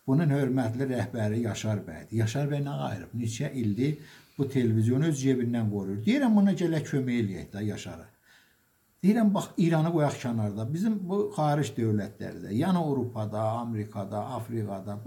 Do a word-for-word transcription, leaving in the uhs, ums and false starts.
Bunun hörmətli rəhbəri Yaşar bəydir. Yaşar bəy nə qayırıb? Neçə ildir bu televizyonu öz cebindən qoruyur. Deyirəm buna gələ kömək eləyək də Yaşara. Deyirəm bax İranı qoyaq kənarda. Bizim bu xaric dövlətlərdə, yəni Avropada, Amerikada, Afrikada